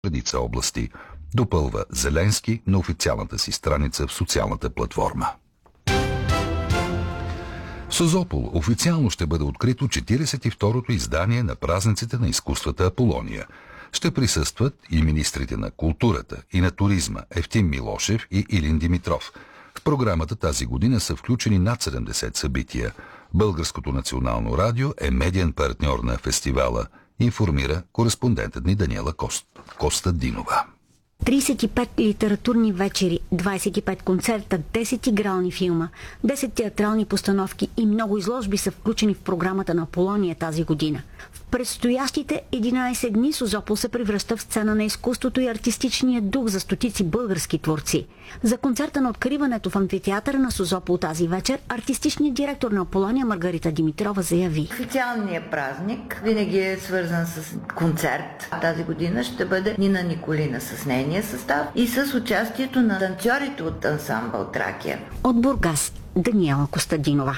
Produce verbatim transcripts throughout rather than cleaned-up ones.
редица области, допълва Зеленски на официалната си страница в социалната платформа. В Созопол официално ще бъде открито четиридесет и второто издание на празниците на изкуствата Аполония. Ще присъстват и министрите на културата и на туризма Евтим Милошев и Илин Димитров. В програмата тази година са включени над седемдесет събития. Българското национално радио е медиен партньор на фестивала, информира кореспондентът ни Даниела Кост... Костадинова. тридесет и пет литературни вечери, двадесет и пет концерта, десет игрални филма, десет театрални постановки и много изложби са включени в програмата на Аполония тази година. В предстоящите единадесет дни Созопол се превръща в сцена на изкуството и артистичния дух за стотици български творци. За концерта на откриването в амфитеатъра на Созопол тази вечер артистичният директор на Аполония Маргарита Димитрова заяви: официалният празник винаги е свързан с концерт. Тази година ще бъде Нина Николина с нейния състав и с участието на танцорите от ансамбъл Тракия. От Бургас, Даниела Костадинова.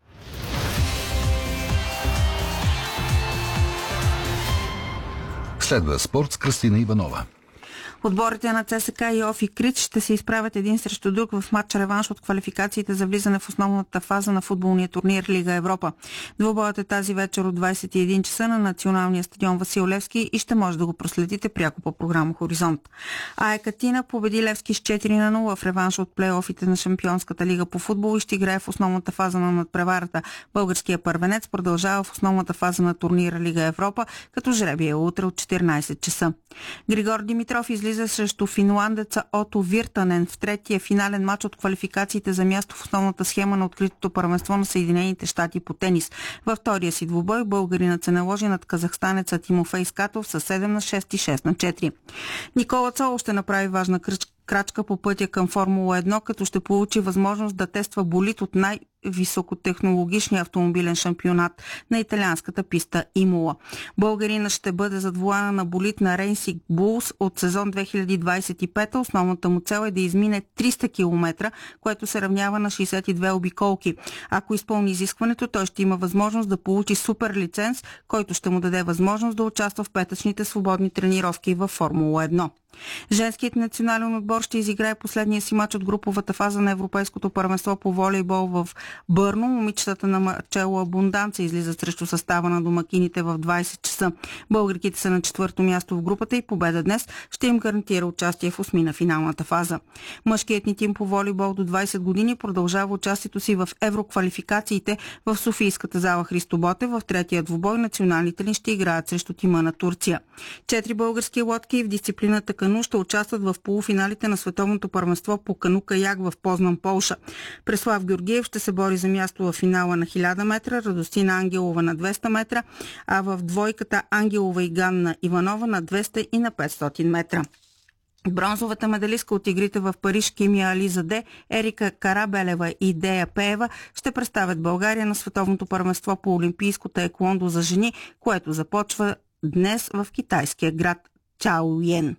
Следва спорт с Кръстина Иванова. Отборите на ЦСКА и ОФИ Крит ще се изправят един срещу друг в матч реванш от квалификациите за влизане в основната фаза на футболния турнир Лига Европа. Двубоят е тази вечер от двадесет и един часа на националния стадион Васил Левски и ще може да го проследите пряко по програма Хоризонт. АЕК Атина победи Левски с четири на нула в реванш от плейофите на Шампионската лига по футбол и ще играе в основната фаза на надпреварата. Българския първенец продължава в основната фаза на турнира Лига Европа, като жребие е утре от четиринадесет часа. Григор Димитров излиза срещу финландеца Ото Виртанен в третия финален матч от квалификациите за място в основната схема на откритото първенство на Съединените щати по тенис. Във втория си двубой българинът се наложи над казахстанеца Тимофей Скатов с седем на шест и шест на четири. Никола Цолов ще направи важна кръчка крачка по пътя към Формула едно, като ще получи възможност да тества болид от най-високотехнологичния автомобилен шампионат на италианската писта Имола. Българинът ще бъде зад волана на болид на Racing Bulls от сезон две хиляди двадесет и пета. Основната му цел е да измине триста километра, което се равнява на шейсет и две обиколки. Ако изпълни изискването, той ще има възможност да получи супер лиценз, който ще му даде възможност да участва в петъчните свободни тренировки във Формула едно. Женският национален отбор ще изиграе последния си мач от груповата фаза на Европейското първенство по волейбол в Бърно. Момичетата на Марчело Абунданца излизат срещу състава на домакините в двадесет часа. Българките са на четвърто място в групата и победа днес ще им гарантира участие в осми на финалната фаза. Мъжкият ни тим по волейбол до двадесет години продължава участието си в евроквалификациите в Софийската зала Христо Ботев. В третия двубой националните ни ще играят срещу тима на Турция. Четири български лодки в дисциплината кану ще участват в полуфиналите на световното първенство по кану-каяк в Познан, Полша. Преслав Георгиев ще се бори за място в финала на хиляда метра, Радостина Ангелова на двеста метра, а в двойката Ангелова и Ганна Иванова на двеста и на петстотин метра. Бронзовата медалистка от игрите в Париж Кимия Ализаде, Ерика Карабелева и Дея Пеева ще представят България на световното първенство по олимпийско таеквондо за жени, което започва днес в китайския град Чаоюен.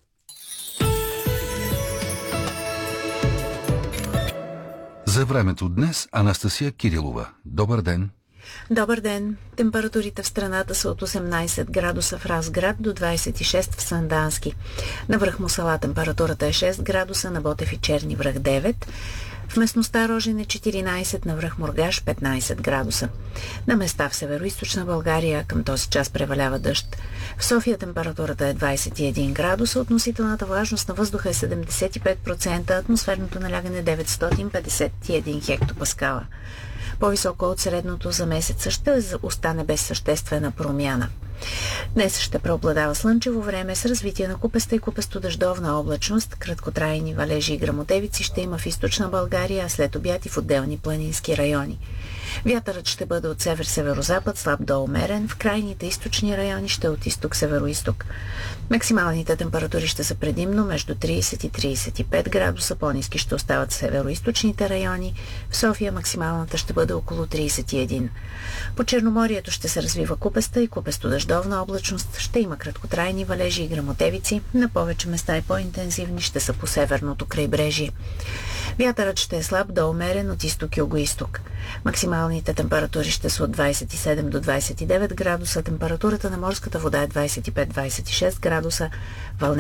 За времето днес Анастасия Кирилова. Добър ден! Добър ден! Температурите в страната са от осемнадесет градуса в Разград до двадесет и шест в Сандански. На връх Мусала температурата е шест градуса, на Ботев и Черни връх девет. В местността Рожен е четиринадесет, на връх Мургаш петнадесет градуса. На места в североизточна България към този час превалява дъжд. В София температурата е двадесет и един градуса, относителната влажност на въздуха е седемдесет и пет процента, атмосферното налягане деветстотин петдесет и един хектопаскала. По-високо от средното за месеца ще остане без съществена промяна. Днес ще преобладава слънчево време с развитие на купеста и купесто-дъждовна облачност. Краткотрайни валежи и гръмотевици ще има в източна България, а след обяд и в отделни планински райони. Вятърът ще бъде от север-северозапад, слаб до умерен. В крайните източни райони ще е от изток-североизток. Максималните температури ще са предимно между тридесет и тридесет и пет градуса, по-ниски ще остават в североизточните райони. В София максималната ще бъде около тридесет и един. По Черноморието ще се развива купеста и купесто-дъждовна облачност. Ще има краткотрайни валежи и гръмотевици. На повече места и по-интензивни ще са по северното крайбрежие. Вятърът ще е слаб до умерен от изток-юго-исток. Максималните температури ще са от двадесет и седем до двадесет и девет градуса. Температурата на морската вода е двадесет и пет до двадесет и шест градуса. Вълнението